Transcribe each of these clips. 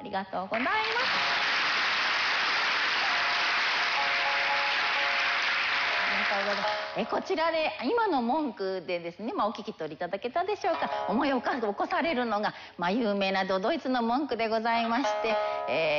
りがとうございます。こちらで今の文句でですね、お聞き取りいただけたでしょうか。思い起こされるのが、有名なドイツの文句でございまして、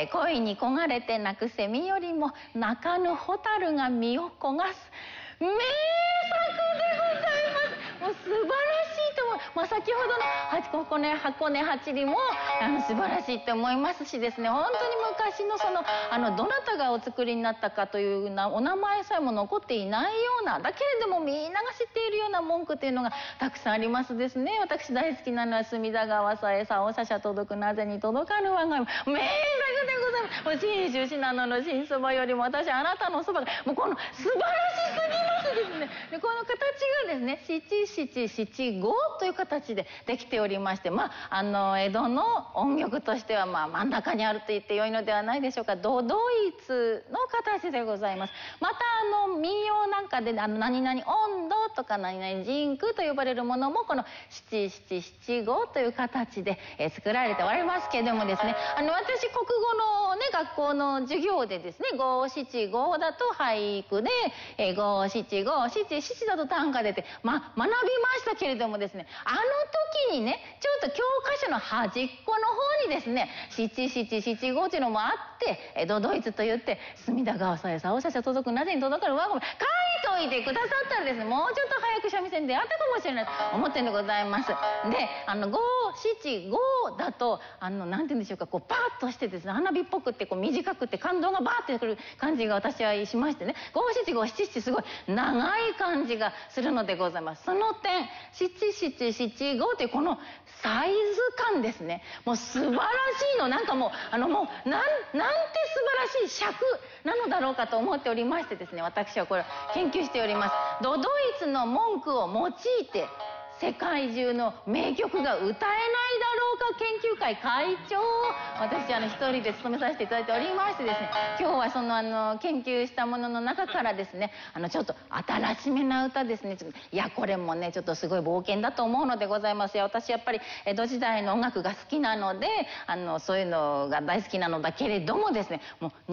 恋に焦がれて泣く蝉よりも泣かぬ蛍が身を焦がす名作でございます。もう素晴らしいと思う。先ほどの箱根八里も素晴らしいと思いますしですね、本当に昔のどなたがお作りになったかというお名前さえも残っていないような、だけれどもみんなが知っているような文句というのがたくさんありますですね。私大好きなのは隅田川さえさおさしゃ届くなぜに届かぬ我が名作でございます。もう信州信濃の新そばよりも私あなたのそばがもうこの素晴らしすぎますですね。でこの形がですね七七七五という形でできておりまして、江戸の音曲としては真ん中にあると言ってよいのではないでしょうか。都々逸の形でございます。また民謡なんかで何々音頭とか何々人句と呼ばれるものもこの七七七五という形で作られておりますけれどもですね、私国語のね学校の授業でですね五七五だと俳句で五七五七七だと短歌でって学びましたけれどもですね、時にねちょっと教科書の端っこの方にですね七七七五っていうのもあって都々逸と言って隅田川さえさおしゃしゃ届くなぜに届かる我が名書いといてくださったらですね、もうちょっと早く三味線出会ったかもしれないと思ってるんでございます。で五七五だとなんて言うんでしょうか、パーッとしてですね花火っぽくって短くって感動がバーってくる感じが私はしましてね、五七五七七すごい長い感じがするのでございます。その点七七七五というこのサイズ感ですね、もう素晴らしいの、なんかもうなんて素晴らしい尺なのだろうかと思っておりましてですね、私はこれ研究しております。都々逸の文句を用いて世界中の名曲が歌えないだろうか研究会会長を私一人で務めさせていただいておりましてですね、今日はその研究したものの中からですねちょっと新しめな歌ですね、いやこれもねちょっとすごい冒険だと思うのでございますよ。私やっぱり江戸時代の音楽が好きなのでそういうのが大好きなのだけれどもですね、もう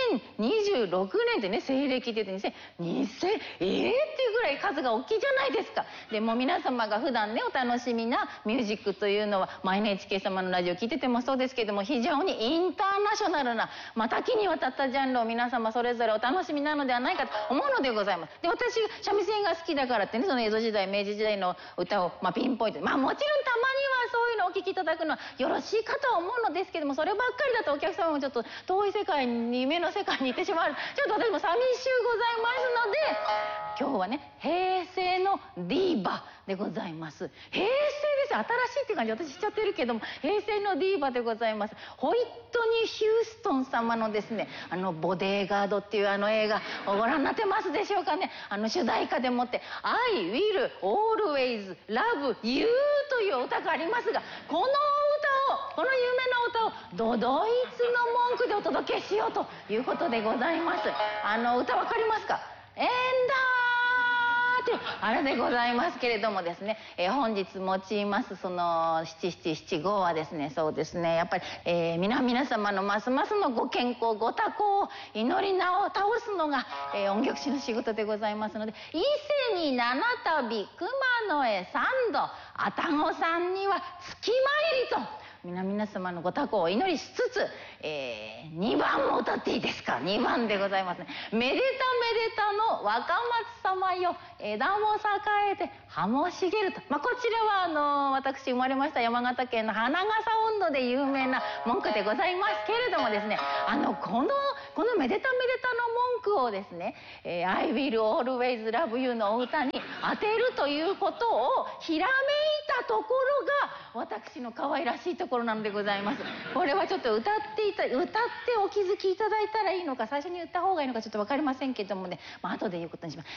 2026年でね西暦で言って2000っていうぐらい数が大きいじゃないですか。でもう皆様が普段ねお楽しみなミュージックというのはNHK 様のラジオ聞いててもそうですけども、非常にインターナショナルな多岐にわたったジャンルを皆様それぞれお楽しみなのではないかと思うのでございます。で私三味線が好きだからってね、その江戸時代明治時代の歌をピンポイントでもちろんたまにはそういうのをお聴きいただくのはよろしいかとは思うのですけども、そればっかりだとお客様もちょっと遠い世界に夢の世界に行ってしまう、ちょっと私も寂しゅうございますので、今日はね平成のディーバでございます。平成ですよ、新しいって感じ私しちゃってるけども、平成のディーバでございます。ホイットニー・ヒューストン様のですねボデーガードっていう映画をご覧になってますでしょうかね。主題歌でもって「I will always love you」という歌がありますが、この有名な歌を都々逸の文句でお届けしようということでございます。歌わかりますか？ってあれでございますけれどもですね、本日用いますその七七七五はですね、そうですねやっぱり、皆様のますますのご健康ご多幸を祈り名を倒すのが、音楽師の仕事でございますので、伊勢に七度熊野へ三度愛宕山には月参りと皆様のご多幸をお祈りしつつ、2番も歌っていいですか。2番でございますね。めでためでたの若松様よ枝も栄えて葉も茂ると、こちらは私生まれました山形県の花笠音頭で有名な文句でございますけれどもですね、このめでためでたの文句をですね、I will always love you のお歌に当てるということをひらめいたところが私の可愛らしいところなのでございます。これはちょっと歌ってお気づきいただいたらいいのか、最初に言った方がいいのかちょっと分かりませんけどもね、後で言うことにします。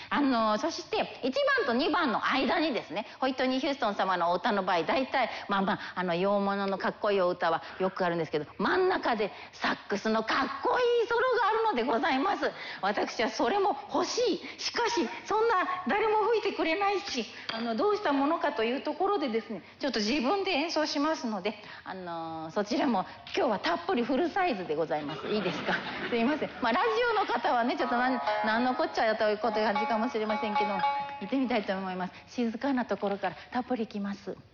そして1番と2番の間にですね、ホイットニー・ヒューストン様のお歌の場合大体洋物のかっこいいお歌はよくあるんですけど、真ん中でサックスのかっこいいソロがあるのでございます。私はそれも欲しい。しかしそんな誰も吹いてくれないしどうしたものかというところでですね、ちょっと自分で演奏しますので、そちらも今日はたっぷりフルサイズでございます。いいですか？すいません。ラジオの方はね、ちょっとなんのこっちゃやということ感じかもしれませんけど、見てみたいと思います。静かなところからたっぷりいきます。